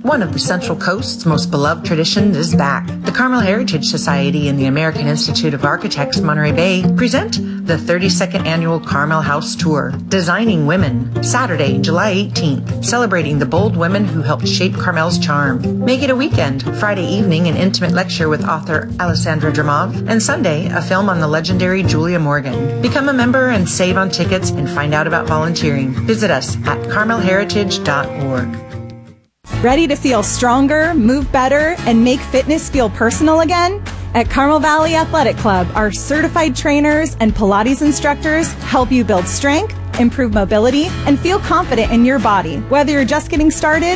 One of the Central Coast's most beloved traditions is back. The Carmel Heritage Society and the American Institute of Architects Monterey Bay present the 32nd Annual Carmel House Tour, Designing Women, Saturday, July 18th, celebrating the bold women who helped shape Carmel's charm. Make it a weekend, Friday evening an intimate lecture with author Alessandra Dramov, and Sunday a film on the legendary Julia Morgan. Become a member and save on tickets and find out about volunteering. Visit us at carmelheritage.org. Ready to feel stronger, move better, and make fitness feel personal again? At Carmel Valley Athletic Club, our certified trainers and Pilates instructors help you build strength, improve mobility, and feel confident in your body. Whether you're just getting started